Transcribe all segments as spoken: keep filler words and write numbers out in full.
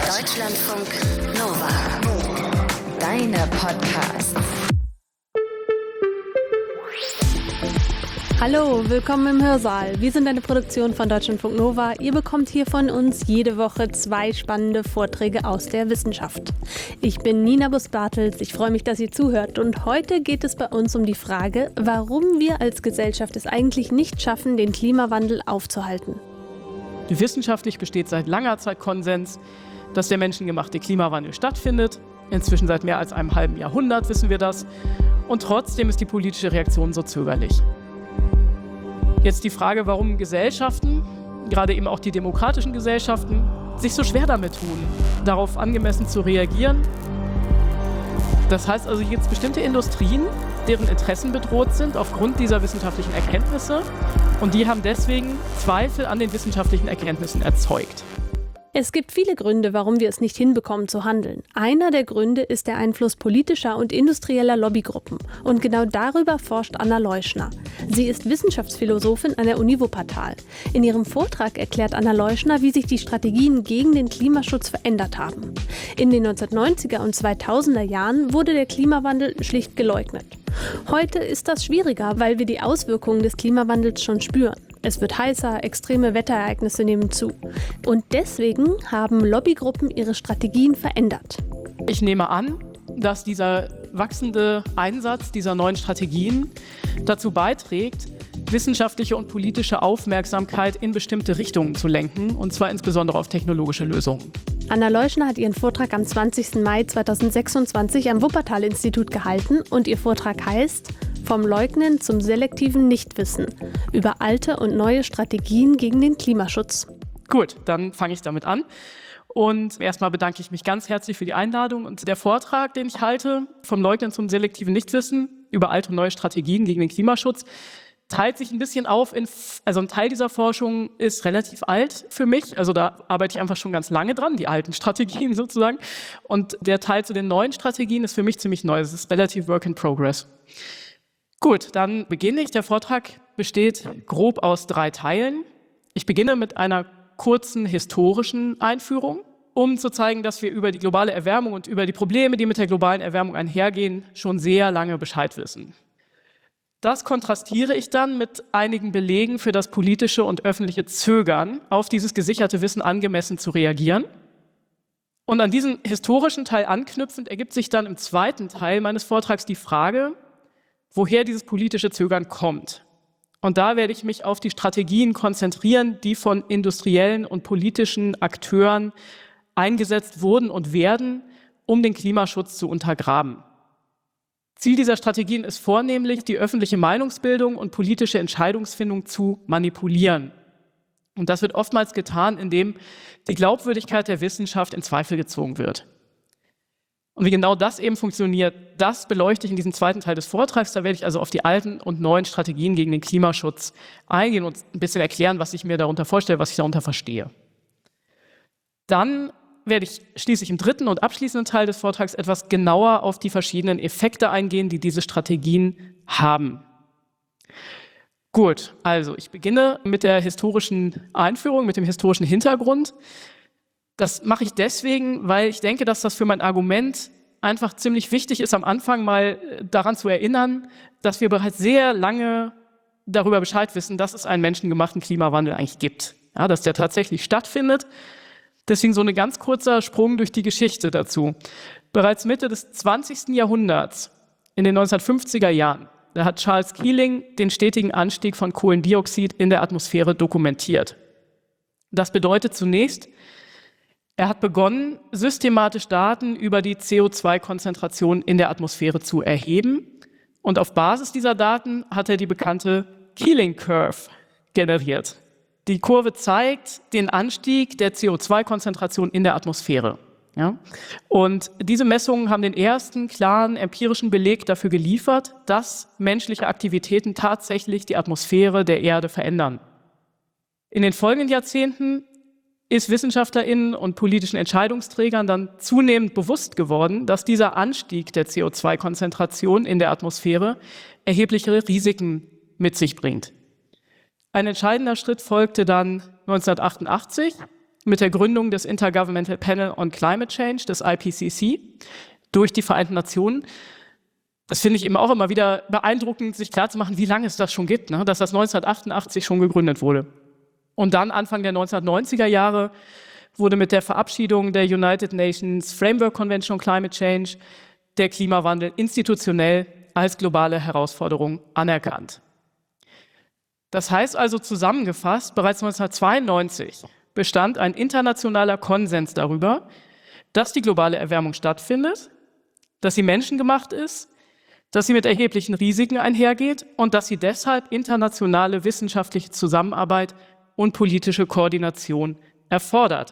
Deutschlandfunk Nova. Deine Podcasts. Hallo, willkommen im Hörsaal. Wir sind eine Produktion von Deutschlandfunk Nova. Ihr bekommt hier von uns jede Woche zwei spannende Vorträge aus der Wissenschaft. Ich bin Nina Bus-Bartels, ich freue mich, dass ihr zuhört. Und heute geht es bei uns um die Frage, warum wir als Gesellschaft es eigentlich nicht schaffen, den Klimawandel aufzuhalten. Wissenschaftlich besteht seit langer Zeit Konsens, dass der menschengemachte Klimawandel stattfindet. Inzwischen seit mehr als einem halben Jahrhundert wissen wir das. Und trotzdem ist die politische Reaktion so zögerlich. Jetzt die Frage, warum Gesellschaften, gerade eben auch die demokratischen Gesellschaften, sich so schwer damit tun, darauf angemessen zu reagieren. Das heißt also, hier gibt es bestimmte Industrien, deren Interessen bedroht sind aufgrund dieser wissenschaftlichen Erkenntnisse. Und die haben deswegen Zweifel an den wissenschaftlichen Erkenntnissen erzeugt. Es gibt viele Gründe, warum wir es nicht hinbekommen zu handeln. Einer der Gründe ist der Einfluss politischer und industrieller Lobbygruppen. Und genau darüber forscht Anna Leuschner. Sie ist Wissenschaftsphilosophin an der Uni Wuppertal. In ihrem Vortrag erklärt Anna Leuschner, wie sich die Strategien gegen den Klimaschutz verändert haben. In den neunzehnhundertneunziger und zweitausender Jahren wurde der Klimawandel schlicht geleugnet. Heute ist das schwieriger, weil wir die Auswirkungen des Klimawandels schon spüren. Es wird heißer, extreme Wetterereignisse nehmen zu. Und deswegen haben Lobbygruppen ihre Strategien verändert. Ich nehme an, dass dieser wachsende Einsatz dieser neuen Strategien dazu beiträgt, wissenschaftliche und politische Aufmerksamkeit in bestimmte Richtungen zu lenken, und zwar insbesondere auf technologische Lösungen. Anna Leuschner hat ihren Vortrag am zwanzigsten Mai zweitausendsechsundzwanzig am Wuppertal-Institut gehalten und ihr Vortrag heißt »Vom Leugnen zum selektiven Nichtwissen« über alte und neue Strategien gegen den Klimaschutz. Gut, dann fange ich damit an. Und erstmal bedanke ich mich ganz herzlich für die Einladung. Und der Vortrag, den ich halte, »Vom Leugnen zum selektiven Nichtwissen« über alte und neue Strategien gegen den Klimaschutz, teilt sich ein bisschen auf in, also ein Teil dieser Forschung ist relativ alt für mich, also da arbeite ich einfach schon ganz lange dran, die alten Strategien sozusagen. Und der Teil zu den neuen Strategien ist für mich ziemlich neu, es ist relativ Work in Progress. Gut, dann beginne ich. Der Vortrag besteht grob aus drei Teilen. Ich beginne mit einer kurzen historischen Einführung, um zu zeigen, dass wir über die globale Erwärmung und über die Probleme, die mit der globalen Erwärmung einhergehen, schon sehr lange Bescheid wissen. Das kontrastiere ich dann mit einigen Belegen für das politische und öffentliche Zögern, auf dieses gesicherte Wissen angemessen zu reagieren. Und an diesen historischen Teil anknüpfend ergibt sich dann im zweiten Teil meines Vortrags die Frage, woher dieses politische Zögern kommt. Und da werde ich mich auf die Strategien konzentrieren, die von industriellen und politischen Akteuren eingesetzt wurden und werden, um den Klimaschutz zu untergraben. Ziel dieser Strategien ist vornehmlich, die öffentliche Meinungsbildung und politische Entscheidungsfindung zu manipulieren. Und das wird oftmals getan, indem die Glaubwürdigkeit der Wissenschaft in Zweifel gezogen wird. Und wie genau das eben funktioniert, das beleuchte ich in diesem zweiten Teil des Vortrags. Da werde ich also auf die alten und neuen Strategien gegen den Klimaschutz eingehen und ein bisschen erklären, was ich mir darunter vorstelle, was ich darunter verstehe. Dann werde ich schließlich im dritten und abschließenden Teil des Vortrags etwas genauer auf die verschiedenen Effekte eingehen, die diese Strategien haben. Gut, also ich beginne mit der historischen Einführung, mit dem historischen Hintergrund. Das mache ich deswegen, weil ich denke, dass das für mein Argument einfach ziemlich wichtig ist, am Anfang mal daran zu erinnern, dass wir bereits sehr lange darüber Bescheid wissen, dass es einen menschengemachten Klimawandel eigentlich gibt, ja, dass der tatsächlich stattfindet. Deswegen so ein ganz kurzer Sprung durch die Geschichte dazu. Bereits Mitte des zwanzigsten Jahrhunderts, in den neunzehnhundertfünfziger Jahren, da hat Charles Keeling den stetigen Anstieg von Kohlendioxid in der Atmosphäre dokumentiert. Das bedeutet zunächst, er hat begonnen, systematisch Daten über die C O zwei Konzentration in der Atmosphäre zu erheben. Und auf Basis dieser Daten hat er die bekannte Keeling Curve generiert. Die Kurve zeigt den Anstieg der C O zwei Konzentration in der Atmosphäre. Ja? Und diese Messungen haben den ersten klaren empirischen Beleg dafür geliefert, dass menschliche Aktivitäten tatsächlich die Atmosphäre der Erde verändern. In den folgenden Jahrzehnten ist WissenschaftlerInnen und politischen Entscheidungsträgern dann zunehmend bewusst geworden, dass dieser Anstieg der C O zwei Konzentration in der Atmosphäre erhebliche Risiken mit sich bringt. Ein entscheidender Schritt folgte dann neunzehnhundertachtundachtzig, mit der Gründung des Intergovernmental Panel on Climate Change, des I P C C, durch die Vereinten Nationen. Das finde ich eben auch immer wieder beeindruckend, sich klarzumachen, wie lange es das schon gibt, ne? Dass das neunzehnhundertachtundachtzig schon gegründet wurde. Und dann Anfang der neunzehnhundertneunziger Jahre wurde mit der Verabschiedung der United Nations Framework Convention on Climate Change der Klimawandel institutionell als globale Herausforderung anerkannt. Das heißt also zusammengefasst, bereits neunzehnhundertzweiundneunzig bestand ein internationaler Konsens darüber, dass die globale Erwärmung stattfindet, dass sie menschengemacht ist, dass sie mit erheblichen Risiken einhergeht und dass sie deshalb internationale wissenschaftliche Zusammenarbeit und politische Koordination erfordert.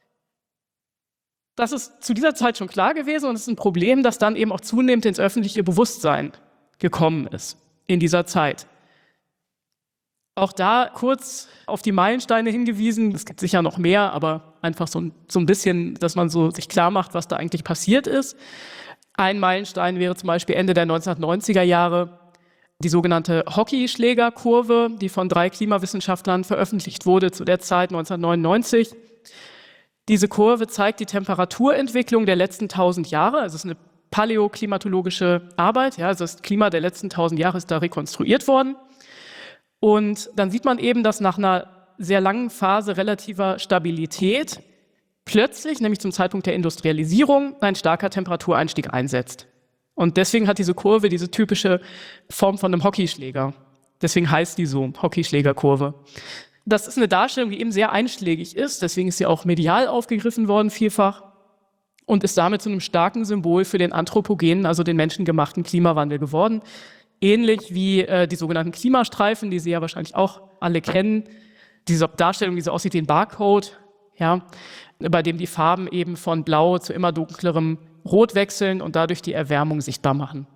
Das ist zu dieser Zeit schon klar gewesen und es ist ein Problem, das dann eben auch zunehmend ins öffentliche Bewusstsein gekommen ist in dieser Zeit. Auch da kurz auf die Meilensteine hingewiesen, es gibt sicher noch mehr, aber einfach so ein, so ein bisschen, dass man so sich klar macht, was da eigentlich passiert ist. Ein Meilenstein wäre zum Beispiel Ende der neunzehnhundertneunziger Jahre die sogenannte Hockeyschlägerkurve, die von drei Klimawissenschaftlern veröffentlicht wurde zu der Zeit neunzehnhundertneunundneunzig. Diese Kurve zeigt die Temperaturentwicklung der letzten tausend Jahre, also es ist eine paläoklimatologische Arbeit, ja, also das Klima der letzten tausend Jahre ist da rekonstruiert worden. Und dann sieht man eben, dass nach einer sehr langen Phase relativer Stabilität plötzlich, nämlich zum Zeitpunkt der Industrialisierung, ein starker Temperatureinstieg einsetzt. Und deswegen hat diese Kurve diese typische Form von einem Hockeyschläger. Deswegen heißt die so, Hockeyschlägerkurve. Das ist eine Darstellung, die eben sehr einschlägig ist, deswegen ist sie auch medial aufgegriffen worden vielfach und ist damit zu einem starken Symbol für den anthropogenen, also den menschengemachten Klimawandel geworden. Ähnlich wie äh, die sogenannten Klimastreifen, die Sie ja wahrscheinlich auch alle kennen. Diese Darstellung, die so aussieht wie ein Barcode, ja, bei dem die Farben eben von blau zu immer dunklerem Rot wechseln und dadurch die Erwärmung sichtbar machen.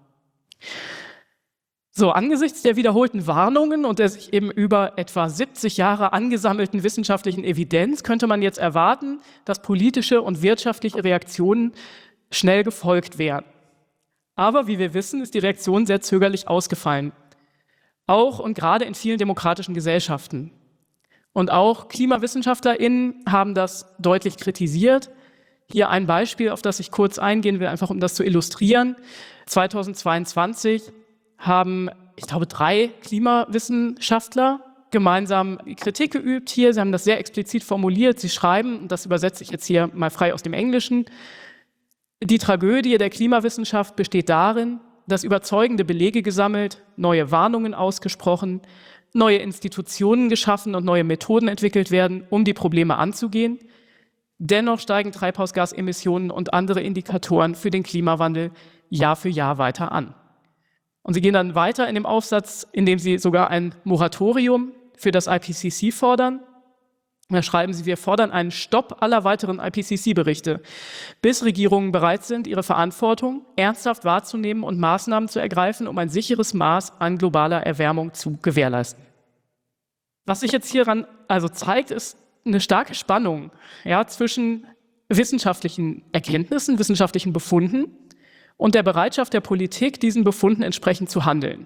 So, angesichts der wiederholten Warnungen und der sich eben über etwa siebzig Jahre angesammelten wissenschaftlichen Evidenz könnte man jetzt erwarten, dass politische und wirtschaftliche Reaktionen schnell gefolgt wären. Aber wie wir wissen, ist die Reaktion sehr zögerlich ausgefallen. Auch und gerade in vielen demokratischen Gesellschaften. Und auch KlimawissenschaftlerInnen haben das deutlich kritisiert. Hier ein Beispiel, auf das ich kurz eingehen will, einfach um das zu illustrieren. zweitausendzweiundzwanzig haben, ich glaube, drei Klimawissenschaftler gemeinsam Kritik geübt hier. Sie haben das sehr explizit formuliert. Sie schreiben, und das übersetze ich jetzt hier mal frei aus dem Englischen, die Tragödie der Klimawissenschaft besteht darin, dass überzeugende Belege gesammelt, neue Warnungen ausgesprochen, neue Institutionen geschaffen und neue Methoden entwickelt werden, um die Probleme anzugehen. Dennoch steigen Treibhausgasemissionen und andere Indikatoren für den Klimawandel Jahr für Jahr weiter an. Und sie gehen dann weiter in dem Aufsatz, indem sie sogar ein Moratorium für das I P C C fordern. Da schreiben sie, wir fordern einen Stopp aller weiteren I P C C-Berichte, bis Regierungen bereit sind, ihre Verantwortung ernsthaft wahrzunehmen und Maßnahmen zu ergreifen, um ein sicheres Maß an globaler Erwärmung zu gewährleisten. Was sich jetzt hieran also zeigt, ist eine starke Spannung, ja, zwischen wissenschaftlichen Erkenntnissen, wissenschaftlichen Befunden und der Bereitschaft der Politik, diesen Befunden entsprechend zu handeln.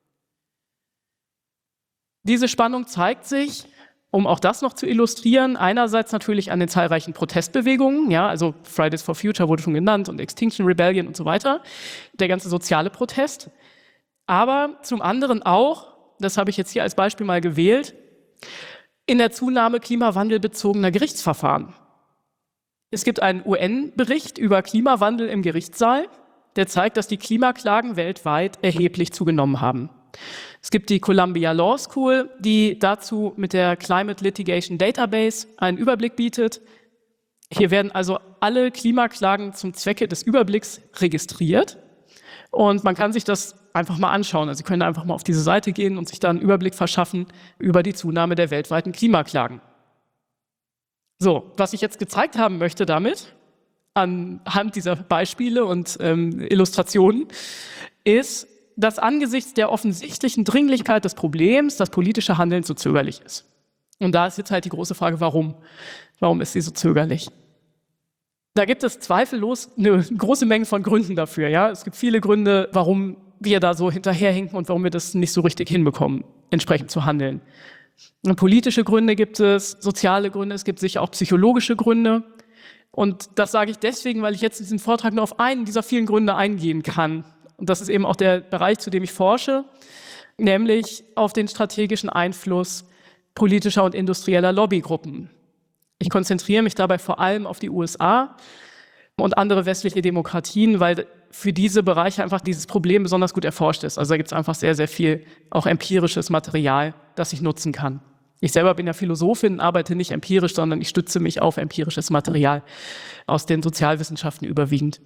Diese Spannung zeigt sich, um auch das noch zu illustrieren, einerseits natürlich an den zahlreichen Protestbewegungen, ja, also Fridays for Future wurde schon genannt und Extinction Rebellion und so weiter, der ganze soziale Protest, aber zum anderen auch, das habe ich jetzt hier als Beispiel mal gewählt, in der Zunahme klimawandelbezogener Gerichtsverfahren. Es gibt einen U N-Bericht über Klimawandel im Gerichtssaal, der zeigt, dass die Klimaklagen weltweit erheblich zugenommen haben. Es gibt die Columbia Law School, die dazu mit der Climate Litigation Database einen Überblick bietet. Hier werden also alle Klimaklagen zum Zwecke des Überblicks registriert und man kann sich das einfach mal anschauen. Also Sie können einfach mal auf diese Seite gehen und sich da einen Überblick verschaffen über die Zunahme der weltweiten Klimaklagen. So, was ich jetzt gezeigt haben möchte damit, anhand dieser Beispiele und ähm, Illustrationen, ist, dass angesichts der offensichtlichen Dringlichkeit des Problems das politische Handeln so zögerlich ist. Und da ist jetzt halt die große Frage, warum? Warum ist sie so zögerlich? Da gibt es zweifellos eine große Menge von Gründen dafür. Ja? Es gibt viele Gründe, warum wir da so hinterherhinken und warum wir das nicht so richtig hinbekommen, entsprechend zu handeln. Politische Gründe gibt es, soziale Gründe, es gibt sicher auch psychologische Gründe. Und das sage ich deswegen, weil ich jetzt in diesem Vortrag nur auf einen dieser vielen Gründe eingehen kann. Und das ist eben auch der Bereich, zu dem ich forsche, nämlich auf den strategischen Einfluss politischer und industrieller Lobbygruppen. Ich konzentriere mich dabei vor allem auf die U S A und andere westliche Demokratien, weil für diese Bereiche einfach dieses Problem besonders gut erforscht ist. Also da gibt es einfach sehr, sehr viel auch empirisches Material, das ich nutzen kann. Ich selber bin ja Philosophin, arbeite nicht empirisch, sondern ich stütze mich auf empirisches Material aus den Sozialwissenschaften überwiegend.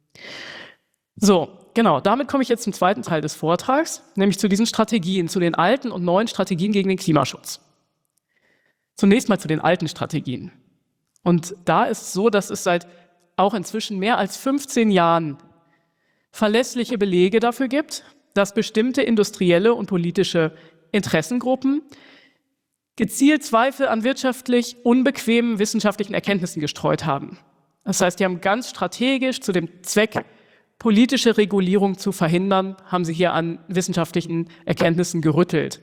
So, genau, damit komme ich jetzt zum zweiten Teil des Vortrags, nämlich zu diesen Strategien, zu den alten und neuen Strategien gegen den Klimaschutz. Zunächst mal zu den alten Strategien. Und da ist es so, dass es seit auch inzwischen mehr als fünfzehn Jahren verlässliche Belege dafür gibt, dass bestimmte industrielle und politische Interessengruppen gezielt Zweifel an wirtschaftlich unbequemen wissenschaftlichen Erkenntnissen gestreut haben. Das heißt, die haben ganz strategisch zu dem Zweck, politische Regulierung zu verhindern, haben sie hier an wissenschaftlichen Erkenntnissen gerüttelt.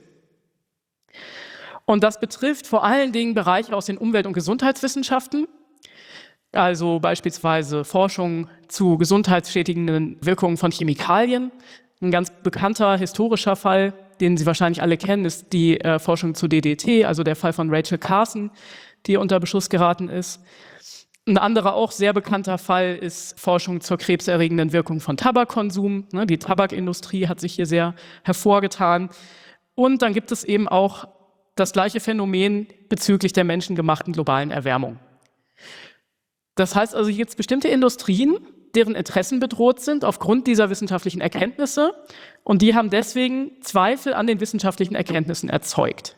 Und das betrifft vor allen Dingen Bereiche aus den Umwelt- und Gesundheitswissenschaften, also beispielsweise Forschung zu gesundheitsschädigenden Wirkungen von Chemikalien. Ein ganz bekannter historischer Fall, den Sie wahrscheinlich alle kennen, ist die äh, Forschung zu D D T, also der Fall von Rachel Carson, die unter Beschuss geraten ist. Ein anderer auch sehr bekannter Fall ist Forschung zur krebserregenden Wirkung von Tabakkonsum. Ne, die Tabakindustrie hat sich hier sehr hervorgetan. Und dann gibt es eben auch das gleiche Phänomen bezüglich der menschengemachten globalen Erwärmung. Das heißt also, hier gibt es bestimmte Industrien, deren Interessen bedroht sind aufgrund dieser wissenschaftlichen Erkenntnisse, und die haben deswegen Zweifel an den wissenschaftlichen Erkenntnissen erzeugt.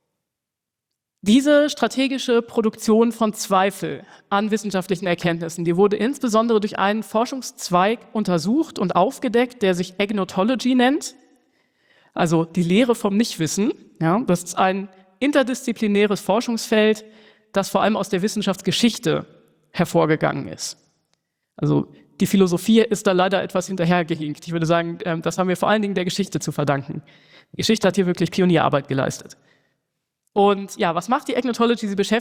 Diese strategische Produktion von Zweifel an wissenschaftlichen Erkenntnissen, die wurde insbesondere durch einen Forschungszweig untersucht und aufgedeckt, der sich Agnotology nennt, also die Lehre vom Nichtwissen. Ja, das ist ein interdisziplinäres Forschungsfeld, das vor allem aus der Wissenschaftsgeschichte hervorgegangen ist. Also die Philosophie ist da leider etwas hinterhergehinkt. Ich würde sagen, das haben wir vor allen Dingen der Geschichte zu verdanken. Die Geschichte hat hier wirklich Pionierarbeit geleistet. Und ja, was macht die Agnotology? Sie beschäftigt